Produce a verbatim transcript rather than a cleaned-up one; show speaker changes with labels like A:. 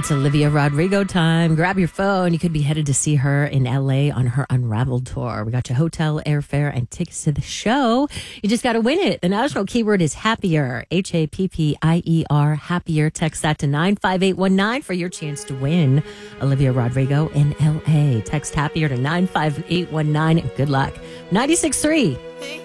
A: It's Olivia Rodrigo time. Grab your phone. You could be headed to see her in L A on her Unraveled tour. We got your hotel, airfare, and tickets to the show. You just got to win it. The national keyword is happier. H A P P I E R, happier. Text that to nine five eight one nine for your chance to win Olivia Rodrigo in L A. Text happier to nine five eight one nine. Good luck. ninety-six point three